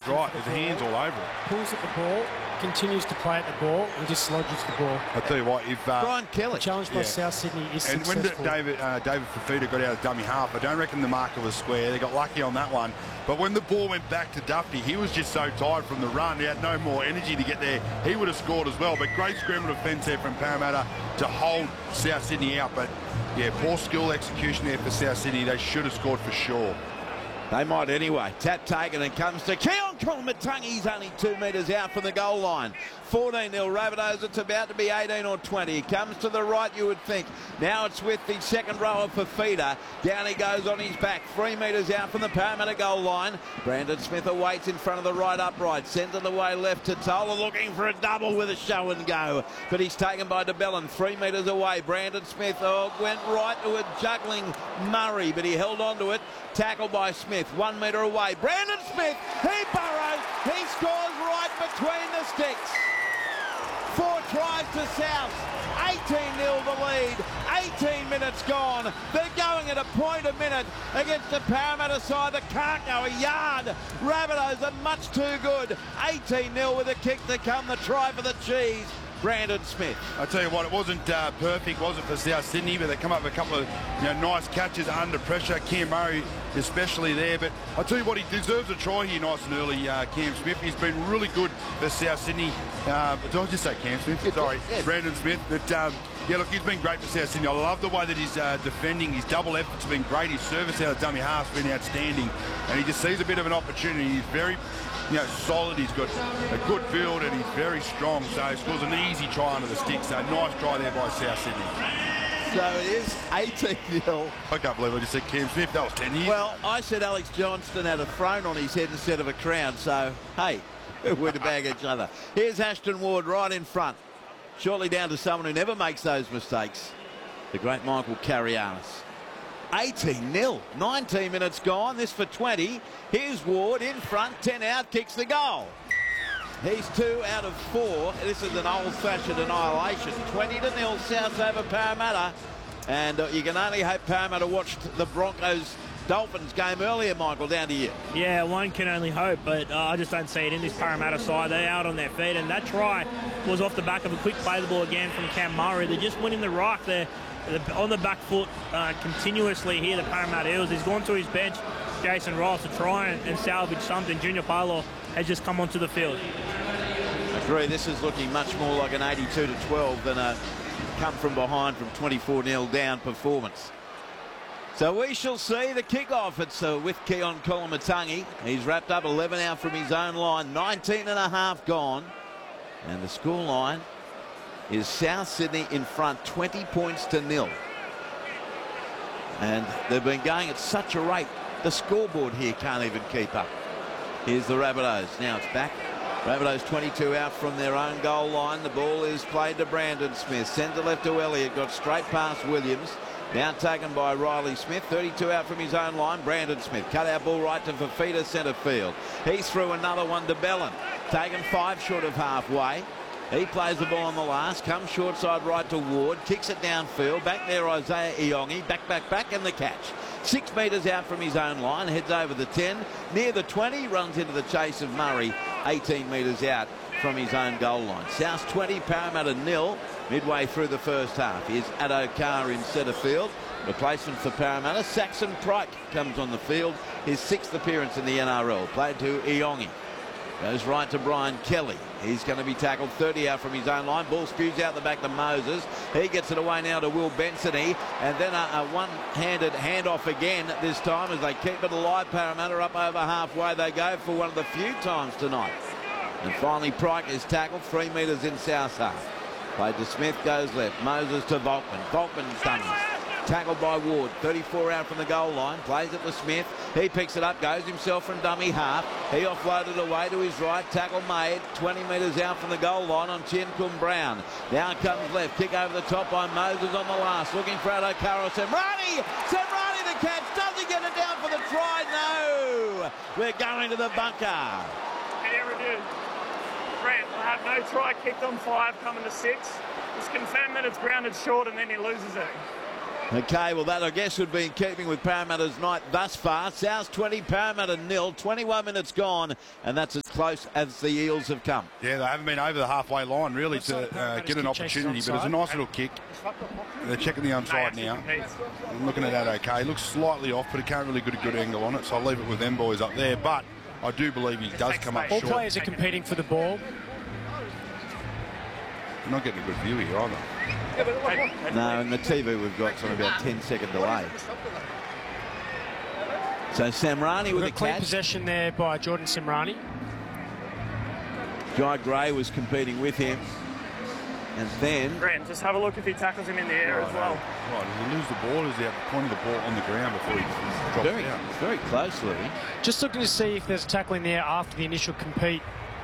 right. His hands all over it. Pulls at the ball, continues to play at the ball, and just lodges the ball. I'll tell you what, if Brian Kelly. The challenge by South Sydney is successful. And when David Fifita got out of dummy half, I don't reckon the marker was square. They got lucky on that one. But when the ball went back to Duffy, he was just so tired from the run. He had no more energy to get there. He would have scored as well. But great scramble defence there from Parramatta to hold South Sydney out. But, yeah, poor skill execution there for South Sydney. They should have scored for sure. They might anyway. Tap taken and comes to Keon Koloamatangi. He's only 2 metres out from the goal line. 14-0 Rabbitohs. It's about to be 18 or 20. He comes to the right, you would think. Now it's with the second rower for Fifita. Down he goes on his back. 3 metres out from the Parramatta goal line. Brandon Smith awaits in front of the right upright. Sends it away left to Tola, looking for a double with a show and go. But he's taken by DeBellin. 3 metres away. Brandon Smith went right to a juggling Murray, but he held on to it. Tackled by Smith. 1 metre away. Brandon Smith, he burrows. He scores right between the sticks. 4 tries to South. 18-0 the lead. 18 minutes gone. They're going at a point a minute against the Parramatta side that can't go a yard. Rabbitohs are much too good. 18-0 with a kick to come. The try for the cheese. Brandon Smith. I tell you what, it wasn't perfect, was it, for South Sydney, but they come up with a couple of nice catches under pressure. Cam Murray especially there, but I tell you what, he deserves a try here nice and early, Cam Smith. He's been really good for South Sydney. Did I just say Cam Smith? Sorry, Brandon Smith. But yeah, look, he's been great for South Sydney. I love the way that he's defending. His double effort's been great. His service out of dummy half's been outstanding, and he just sees a bit of an opportunity. He's very solid. He's got a good build and he's very strong. So he scores an easy try under the stick. So nice try there by South Sydney. So it is 18-0. I can't believe I just said Cam Smith. That was 10 years. Well, I said Alex Johnston had a throne on his head instead of a crown. So, hey, we're to bag each other. Here's Ashton Ward right in front. Shortly down to someone who never makes those mistakes. The great Michael Carianis. 18-0. 19 minutes gone. This for 20. Here's Ward in front. 10 out. Kicks the goal. He's 2 out of 4. This is an old-fashioned annihilation. 20-0 South over Parramatta. And you can only hope Parramatta watched the Broncos-Dolphins game earlier, Michael. Down to you. Yeah, one can only hope, but I just don't see it in this Parramatta side. They're out on their feet, and that try was off the back of a quick play the ball again from Cam Murray. They're just winning the ruck. They're on the back foot continuously here, the Parramatta Eels. He's gone to his bench, Jason Ross, to try and salvage something. Junior Paulo has just come onto the field. Agree, this is looking much more like an 82-12 than a come from behind from 24-0 down performance. So we shall see the kickoff. It's with Keon Koloamatangi. He's wrapped up 11 out from his own line, 19.5 gone. And the scoreline is South Sydney in front, 20 points to 0. And they've been going at such a rate, the scoreboard here can't even keep up. Here's the Rabbitohs. Now it's back. Rabbitohs 22 out from their own goal line. The ball is played to Brandon Smith. Centre left to Elliott. Got straight past Williams. Now taken by Riley Smith. 32 out from his own line. Brandon Smith. Cut out ball right to Fifita, centre field. He's through another one to Bellin. Taken 5 short of halfway. He plays the ball on the last. Comes short side right to Ward. Kicks it downfield. Back there Isaiah Iongi. Back and the catch. 6 metres out from his own line. Heads over the 10. Near the 20. Runs into the chase of Murray. 18 metres out from his own goal line. South 20, Parramatta 0. Midway through the first half. Here's Addo Carr in centre field. Replacement for Parramatta. Saxon Pryke comes on the field. His 6th appearance in the NRL. Played to Iongi. Goes right to Brian Kelly. He's going to be tackled 30 out from his own line. Ball spews out the back to Moses. He gets it away now to Will Bensony. And then a one-handed handoff again this time as they keep it alive. Parramatta up over halfway. They go for one of the few times tonight. And finally Pryke is tackled 3 metres in South half. Played to Smith, goes left. Moses to Volkman. Volkman stunning. Tackled by Ward. 34 out from the goal line. Plays it to Smith. He picks it up. Goes himself from dummy half. He offloaded away to his right. Tackle made. 20 metres out from the goal line on Chin Kum Brown. Now comes left. Kick over the top by Moses on the last. Looking for Addo Carr. Semrani! Semrani the catch. Does he get it down for the try? No! We're going to the bunker. Yeah, we do. Grant will have no try, kicked on 5, coming to 6. It's confirmed that it's grounded short and then he loses it. Okay, well, that, I guess, would be in keeping with Parramatta's night thus far. South 20, Parramatta 0, 21 minutes gone, and that's as close as the Eels have come. Yeah, they haven't been over the halfway line, really, to get an opportunity, but it's a nice little kick. They're checking the onside now. I'm looking at that okay. Looks slightly off, but he can't really get a good angle on it, so I'll leave it with them boys up there. But I do believe he does come up All short. players are competing for the ball. We're not getting a good view here either. No, and the TV we've got on about 10-second delay. So Samrani with a Clean catch. possession there by Jordan Simrani. Jai Gray was competing with him. And then... Grant, just have a look if he tackles him in the air as well. Right, does he lose the ball? Is he pointing the ball on the ground before he drops down? Very closely. Just looking to see if there's a tackle in there after the initial compete.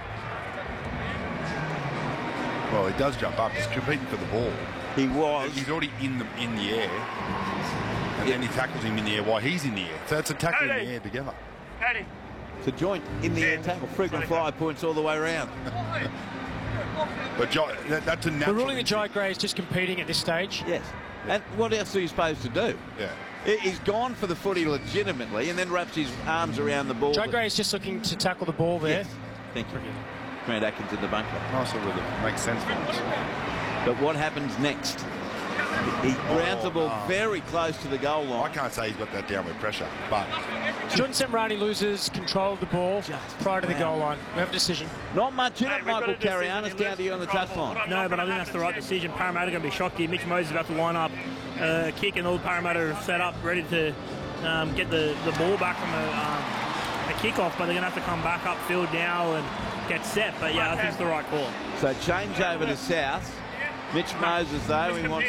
Well, he does jump up. He's competing for the ball. He was. He's already in the air. And then he tackles him in the air while he's in the air. So it's a tackle in the air together. Paddy. It's a joint in the air tackle. Frequent fly points all the way around. But that's a We're natural... ruling that Jai Gray is just competing at this stage. Yes. And what else are you supposed to do? Yeah. He's gone for the footy legitimately and then wraps his arms around the ball. Jai Gray is just looking to tackle the ball there. Yes. Thank you. Grant Atkins in the bunker. Nice little rhythm. Makes sense for us. But what happens next? He grounds the ball very close to the goal I line. can't say he's got that downward pressure, but... Jordan Semrani loses control of the ball prior to the goal line. We have a decision. Not much in it, We've got Michael a decision. Carrianis, down to you on the touchline. No, but I think that's the right decision. Parramatta going to be shocked here. Mitch Moses is about to line up, kick, and all Parramatta are set up, ready to get the ball back from a kick-off, but they're going to have to come back upfield now and get set. But yeah, I think it's the right call. So change over to South. Mitch Moses, though, he wants...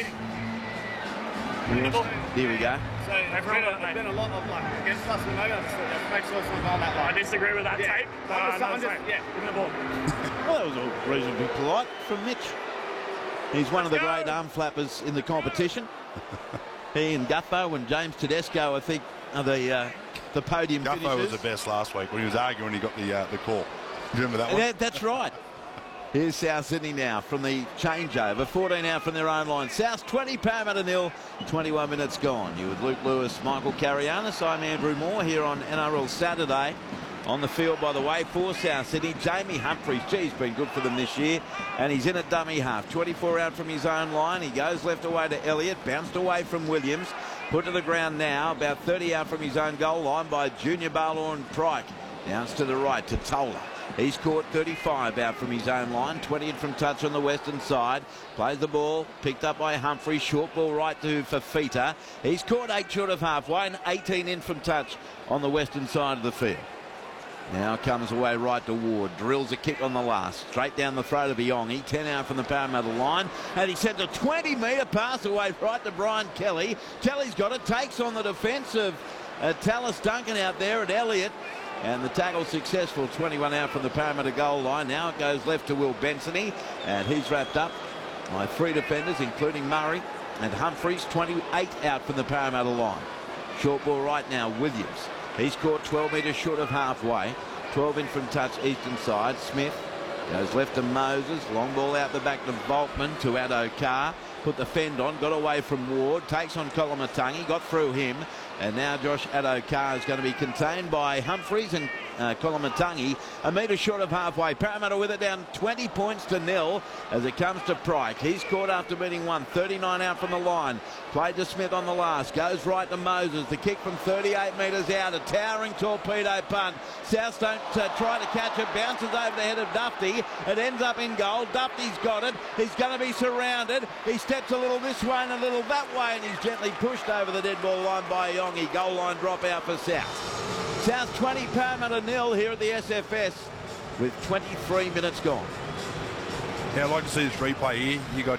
Here we go. So there's been a lot of luck against us. We know that. Make sure it's not on that line. I disagree with that tape. I'm just give me the ball. Well, that was all reasonably polite from Mitch. He's one of the great arm flappers in the competition. He and Gutho and James Tedesco, I think, are the podium Gutho finishers. was the best last week when he was arguing he got the call. Do you remember that one? Yeah, that's right. Here's South Sydney now from the changeover. 14 out from their own line. South 20, Parramatta 0. 21 minutes gone. You with Luke Lewis, Michael Carrianis. I'm Andrew Moore here on NRL Saturday. On the field, by the way, for South Sydney, Jamie Humphries. Gee, he's been good for them this year. And he's in at dummy half. 24 out from his own line. He goes left away to Elliott. Bounced away from Williams. Put to the ground now. About 30 out from his own goal line by Junior Barlaw and Pryke. Downs to the right to Tola. He's caught 35 out from his own line, 20 in from touch on the western side. Plays the ball, picked up by Humphrey. Short ball right to Fafita. He's caught 8 short of halfway and 18 in from touch on the western side of the field. Now comes away right to Ward. Drills a kick on the last. Straight down the throat of Iongi. 10 out from the Parramatta line. And he sends a 20-metre pass away right to Brian Kelly. Kelly's got it. Takes on the defence of Tallis Duncan out there at Elliott. And the tackle successful. 21 out from the Parramatta goal line. Now it goes left to Will Bensony. And he's wrapped up by 3 defenders, including Murray and Humphries. 28 out from the Parramatta line. Short ball right now, Williams. He's caught 12 metres short of halfway. 12 in from touch, eastern side. Smith goes left to Moses. Long ball out the back to Volkman, to Addo Carr. Put the fend on, got away from Ward. Takes on Kolomatangi, got through him. And now Josh Addo Carr is going to be contained by Humphries and Kolomatangi. A metre short of halfway. Parramatta with it down 20 points to 0 as it comes to Pryke. He's caught after beating 1. 39 out from the line. Played to Smith on the last. Goes right to Moses. The kick from 38 metres out. A towering torpedo punt. South don't try to catch it. Bounces over the head of Dufty. It ends up in goal. Dufty's got it. He's going to be surrounded. He steps a little this way and a little that way, and he's gently pushed over the dead ball line by Iongi. Goal line drop out for South. South 20, Parramatta 0 here at the SFS with 23 minutes gone. Yeah, I'd like to see this replay here. You got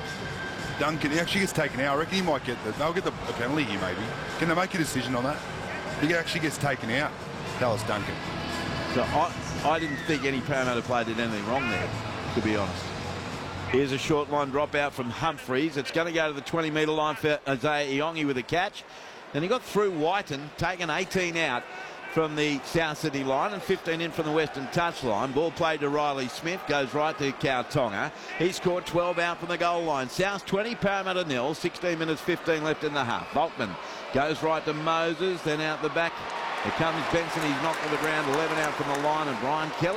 Duncan. He actually gets taken out. I reckon he might get they'll get the penalty here maybe. Can they make a decision on that? He actually gets taken out. Tallis Duncan. So I didn't think any Parramatta player did anything wrong there, to be honest. Here's a short line drop out from Humphries. It's going to go to the 20-metre line for Isaiah Iongi with a catch. Then he got through Whiten, taken 18 out. from the South Sydney line and 15 in from the Western touchline. Ball played to Riley Smith, goes right to Kautonga. He scored 12 out from the goal line. South 20, Parramatta 0, 16 minutes 15 left in the half. Volkman goes right to Moses, then out the back. Here comes Benson, he's knocked to the ground, 11 out from the line, and Brian Kelly